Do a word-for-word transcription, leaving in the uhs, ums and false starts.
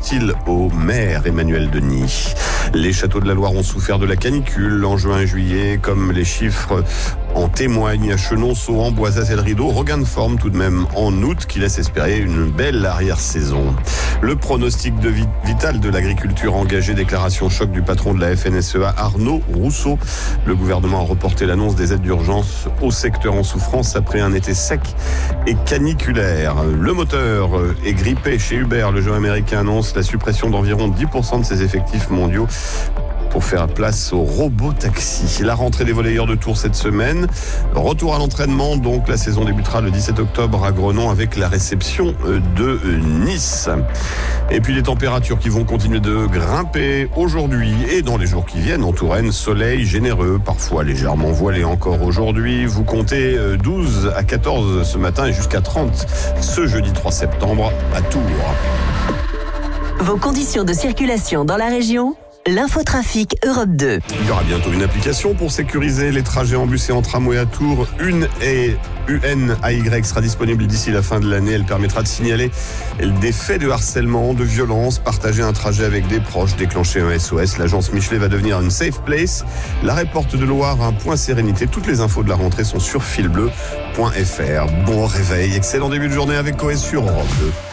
hostile au maire Emmanuel Denis. Les châteaux de la Loire ont souffert de la canicule en juin et juillet, comme les chiffres en témoignent. Chenonceau, Amboise et le Rideau, regain de forme tout de même en août qui laisse espérer une belle arrière-saison. Le pronostic de vital de l'agriculture engagée, déclaration choc du patron de la F N S E A, Arnaud Rousseau. Le gouvernement a reporté l'annonce des aides d'urgence au secteur en souffrance après un été sec et caniculaire. Le moteur est grippé chez Uber. Le géant américain annonce la suppression d'environ dix pour cent de ses effectifs mondiaux pour faire place au robot-taxi. La rentrée des volleyeurs de Tours cette semaine. Retour à l'entraînement, donc la saison débutera le dix-sept octobre à Grenon avec la réception de Nice. Et puis les températures qui vont continuer de grimper aujourd'hui et dans les jours qui viennent en Touraine. Soleil généreux, parfois légèrement voilé encore aujourd'hui. Vous comptez douze à quatorze ce matin et jusqu'à trente ce jeudi trois septembre à Tours. Vos conditions de circulation dans la région ? L'infotrafic Europe deux. Il y aura bientôt une application pour sécuriser les trajets en bus et en tramway à Tours. Une et U N A Y sera disponible d'ici la fin de l'année. Elle permettra de signaler des faits de harcèlement, de violence, partager un trajet avec des proches, déclencher un S O S. L'agence Michelet va devenir une safe place. L'arrêt Porte de Loire, un point sérénité. Toutes les infos de la rentrée sont sur fil bleu point f r. Bon réveil, excellent début de journée avec O S sur Europe deux.